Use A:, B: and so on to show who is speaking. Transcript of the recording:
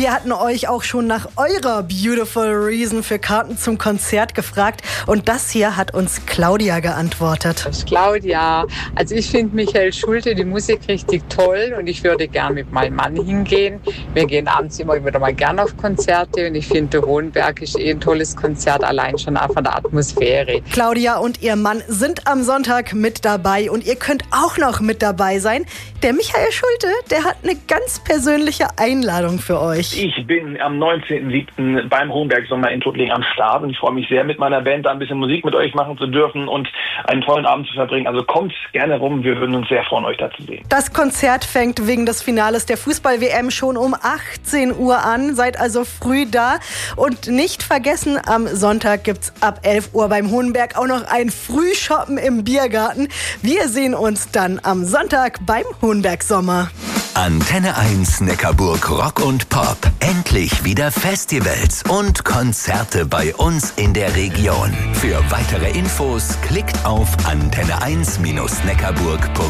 A: Wir hatten euch auch schon nach eurer Beautiful Reason für Karten zum Konzert gefragt und das hier hat uns Claudia geantwortet.
B: Das ist Claudia. Also ich finde Michael Schulte, die Musik richtig toll und ich würde gern mit meinem Mann hingehen. Wir gehen abends immer wieder mal gern auf Konzerte und ich finde, der Hohenberg ist ein tolles Konzert, allein schon auch von der Atmosphäre.
A: Claudia und ihr Mann sind am Sonntag mit dabei und ihr könnt auch noch mit dabei sein. Der Michael Schulte, der hat eine ganz persönliche Einladung für euch.
C: Ich bin am 19.07. beim Hohenberg Sommer in Tuttlingen am Start und ich freue mich sehr, mit meiner Band da ein bisschen Musik mit euch machen zu dürfen und einen tollen Abend zu verbringen. Also kommt gerne rum, wir würden uns sehr freuen, euch da zu sehen.
A: Das Konzert fängt wegen des Finales der Fußball-WM schon um 18 Uhr an. Seid also früh da und nicht vergessen, am Sonntag gibt's ab 11 Uhr beim Hohenberg auch noch ein Frühshoppen im Biergarten. Wir sehen uns dann am Sonntag beim Hohenberg Sommer.
D: Antenne 1 Neckarburg Rock und Pop. Endlich wieder Festivals und Konzerte bei uns in der Region. Für weitere Infos klickt auf antenne1-neckarburg.de.